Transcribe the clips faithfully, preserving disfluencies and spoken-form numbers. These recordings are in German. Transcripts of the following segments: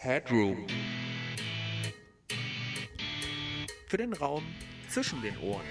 Headroom. Für den Raum zwischen den Ohren.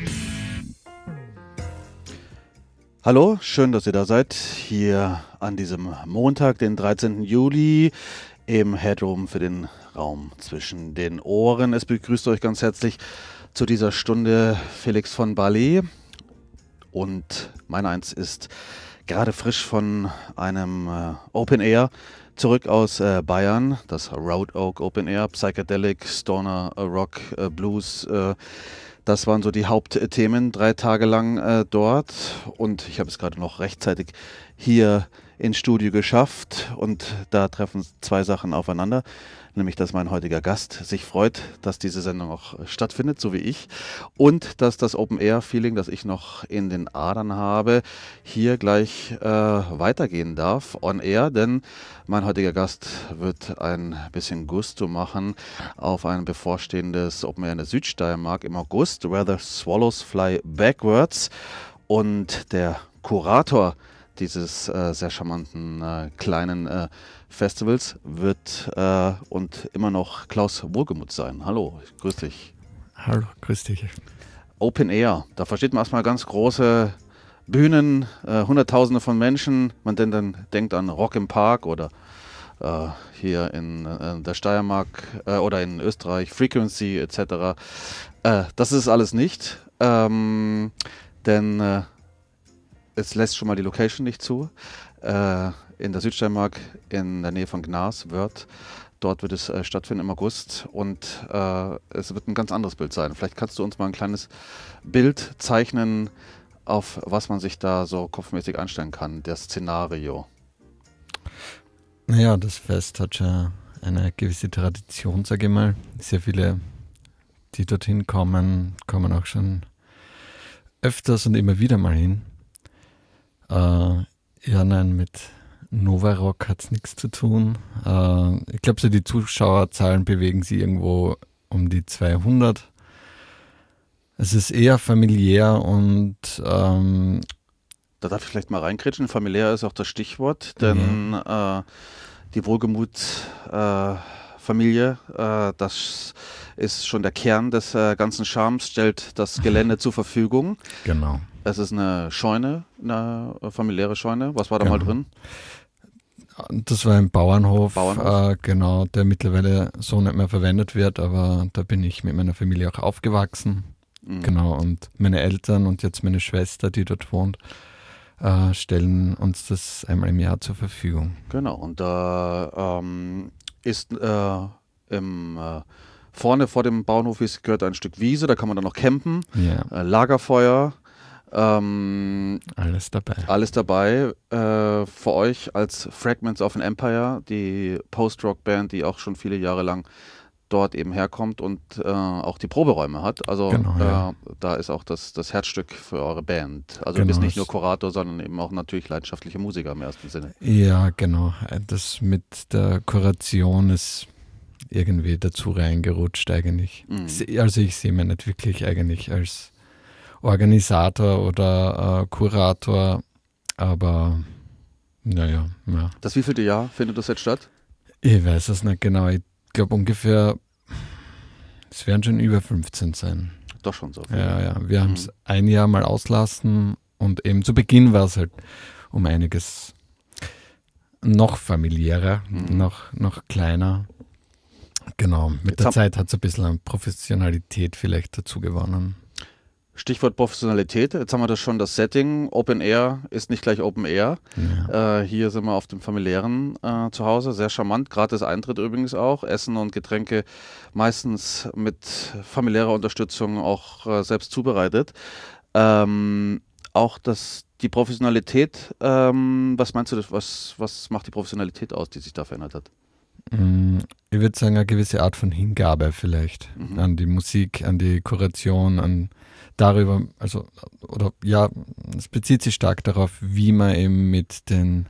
Hallo, schön, dass ihr da seid. Hier an diesem Montag, den dreizehnten Juli, im Headroom für den Raum zwischen den Ohren. Es begrüßt euch ganz herzlich zu dieser Stunde Felix von Bali. Und mein Eins ist gerade frisch von einem äh, Open Air zurück aus äh, Bayern, das Road Oak Open Air, Psychedelic, Stoner, äh, Rock, äh, Blues. Äh, das waren so die Hauptthemen, drei Tage lang äh, dort. Und ich habe es gerade noch rechtzeitig hier ins Studio geschafft. Und da treffen zwei Sachen aufeinander. Nämlich, dass mein heutiger Gast sich freut, dass diese Sendung auch stattfindet, so wie ich. Und dass das Open-Air-Feeling, das ich noch in den Adern habe, hier gleich äh, weitergehen darf, on air. Denn mein heutiger Gast wird ein bisschen Gusto machen auf ein bevorstehendes Open-Air in der Südsteiermark im August, Where the Swallows Fly Backwards. Und der Kurator dieses äh, sehr charmanten äh, kleinen äh, Festivals wird äh, und immer noch Klaus Wohlgemuth sein. Hallo, grüß dich. Hallo, grüß dich. Open Air, da versteht man erstmal ganz große Bühnen, äh, Hunderttausende von Menschen. Man denn, dann denkt an Rock im Park oder äh, hier in äh, der Steiermark äh, oder in Österreich, Frequency et cetera. Äh, das ist alles nicht, ähm, denn äh, es lässt schon mal die Location nicht zu. Äh, in der Südsteiermark in der Nähe von Gnas, Wörth. Dort wird es äh, stattfinden im August und äh, es wird ein ganz anderes Bild sein. Vielleicht kannst du uns mal ein kleines Bild zeichnen, auf was man sich da so kopfmäßig einstellen kann, das Szenario. Naja, das Fest hat schon eine gewisse Tradition, sage ich mal. Sehr viele, die dorthin kommen, kommen auch schon öfters und immer wieder mal hin. Äh, ja, nein, mit Nova Rock hat es nichts zu tun. Äh, ich glaube, so die Zuschauerzahlen bewegen sich irgendwo um die zweihundert. Es ist eher familiär und ähm, da darf ich vielleicht mal reinkritschen. Familiär ist auch das Stichwort, denn ja. äh, die Wohlgemuth-Familie, äh, äh, das ist schon der Kern des äh, ganzen Charmes, stellt das Gelände zur Verfügung. Genau. Es ist eine Scheune, eine familiäre Scheune. Was war da genau. mal drin? Das war ein Bauernhof, Bauernhof. Äh, genau, der mittlerweile so nicht mehr verwendet wird, aber da bin ich mit meiner Familie auch aufgewachsen. Mhm. Genau, und meine Eltern und jetzt meine Schwester, die dort wohnt, äh, stellen uns das einmal im Jahr zur Verfügung. Genau, und da ähm, ist äh, im äh, vorne vor dem Bauernhof ist, gehört ein Stück Wiese, da kann man dann noch campen, ja. äh, Lagerfeuer. Ähm, alles dabei. Alles dabei äh, für euch als Fragments of an Empire, die Post-Rock-Band, die auch schon viele Jahre lang dort eben herkommt und äh, auch die Proberäume hat. Also genau, ja. äh, da ist auch das, das Herzstück für eure Band. Also genau, du bist nicht nur Kurator, sondern eben auch natürlich leidenschaftlicher Musiker im ersten Sinne. Ja, genau. Das mit der Kuration ist irgendwie dazu reingerutscht eigentlich. Mhm. Also ich sehe mich nicht wirklich eigentlich als Organisator oder äh, Kurator, aber naja. Ja. Das wievielte Jahr findet das jetzt statt? Ich weiß es nicht genau. Ich glaube ungefähr, es werden schon über fünfzehn sein. Doch schon so viel. Ja, ja. Wir mhm. haben es ein Jahr mal auslassen und eben zu Beginn war es halt um einiges noch familiärer, mhm. noch, noch kleiner. Genau, mit jetzt der Zeit hat es ein bisschen an Professionalität vielleicht dazu gewonnen. Stichwort Professionalität, jetzt haben wir das schon, das Setting, Open Air ist nicht gleich Open Air. Ja. Äh, hier sind wir auf dem familiären äh, Zuhause, sehr charmant, gratis Eintritt übrigens auch, Essen und Getränke meistens mit familiärer Unterstützung auch äh, selbst zubereitet. Ähm, auch das, die Professionalität, ähm, was meinst du, was, was macht die Professionalität aus, die sich da verändert hat? Ich würde sagen, eine gewisse Art von Hingabe vielleicht mhm. an die Musik, an die Kuration, an darüber, also, oder ja, es bezieht sich stark darauf, wie man eben mit den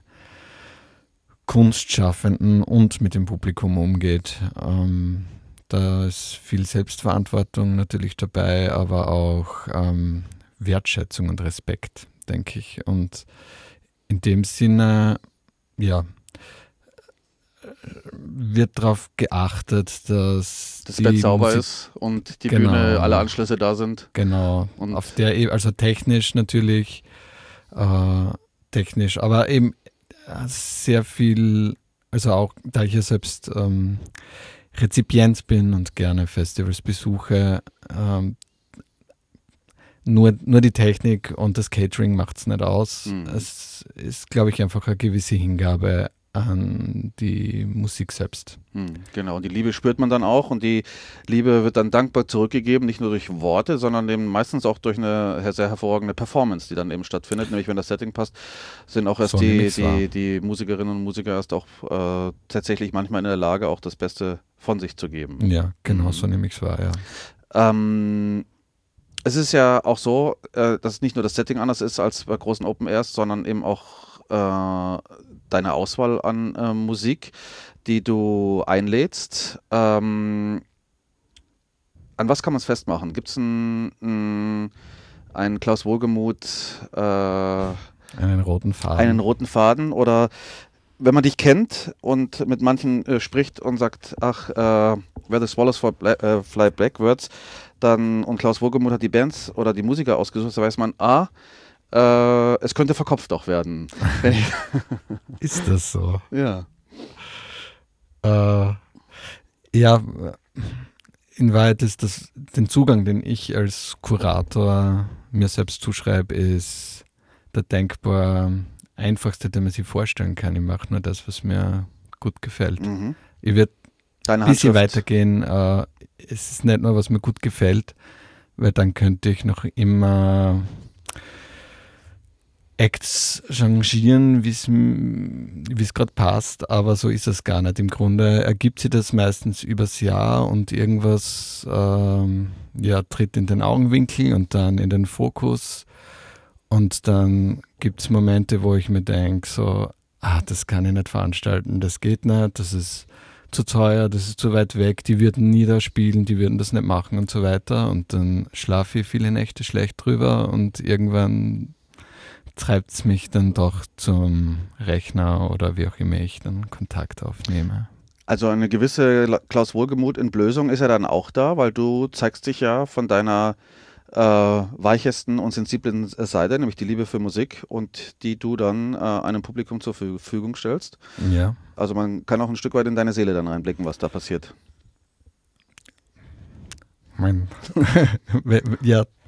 Kunstschaffenden und mit dem Publikum umgeht. Ähm, da ist viel Selbstverantwortung natürlich dabei, aber auch ähm, Wertschätzung und Respekt, denke ich. Und in dem Sinne, ja, wird darauf geachtet, dass das die Bett sauber Musik, ist und die genau, Bühne, alle Anschlüsse da sind. Genau, Und auf der E- also technisch natürlich, äh, technisch, aber eben äh, sehr viel, also auch, da ich ja selbst ähm, Rezipient bin und gerne Festivals besuche, ähm, nur, nur die Technik und das Catering macht es nicht aus. Mhm. Es ist, glaube ich, einfach eine gewisse Hingabe an die Musik selbst. Hm, genau, und die Liebe spürt man dann auch und die Liebe wird dann dankbar zurückgegeben, nicht nur durch Worte, sondern eben meistens auch durch eine sehr hervorragende Performance, die dann eben stattfindet. Nämlich wenn das Setting passt, sind auch erst So die, nehme ich's wahr. die, die Musikerinnen und Musiker erst auch äh, tatsächlich manchmal in der Lage, auch das Beste von sich zu geben. Ja, genau, Mhm. so nehme ich es wahr, ja. Ähm, es ist ja auch so, äh, dass nicht nur das Setting anders ist als bei großen Open Airs, sondern eben auch äh, deine Auswahl an äh, Musik, die du einlädst. Ähm, an was kann man es festmachen? Gibt es einen, einen, einen Klaus Wohlgemuth, äh, Einen roten Faden. einen roten Faden? Oder wenn man dich kennt und mit manchen äh, spricht und sagt, ach, äh, where the swallows fly, äh, fly backwards, dann und Klaus Wohlgemuth hat die Bands oder die Musiker ausgesucht, da weiß man, ah, äh, es könnte verkopft auch werden. Wenn ich, Ist das so? ja. Äh, ja, in Wahrheit ist das, den Zugang, den ich als Kurator mir selbst zuschreibe, ist der denkbar einfachste, den man sich vorstellen kann. Ich mache nur das, was mir gut gefällt. Mhm. Ich werde Deine ein bisschen Handschrift. weitergehen. Äh, es ist nicht nur, was mir gut gefällt, weil dann könnte ich noch immer Acts changieren, wie es gerade passt, aber so ist es gar nicht. Im Grunde ergibt sich das meistens übers Jahr und irgendwas ähm, ja, tritt in den Augenwinkel und dann in den Fokus und dann gibt es Momente, wo ich mir denke, so, ah, das kann ich nicht veranstalten, das geht nicht, das ist zu teuer, das ist zu weit weg, die würden nie da spielen, die würden das nicht machen und so weiter und dann schlafe ich viele Nächte schlecht drüber und irgendwann treibt es mich dann doch zum Rechner oder wie auch immer ich dann Kontakt aufnehme. Also eine gewisse La- Klaus Wohlgemuth-Entblößung ist ja dann auch da, weil du zeigst dich ja von deiner äh, weichesten und sensiblen Seite, nämlich die Liebe für Musik und die du dann äh, einem Publikum zur Verfügung stellst. Ja, Also man kann auch ein Stück weit in deine Seele dann reinblicken, was da passiert. mein, ja,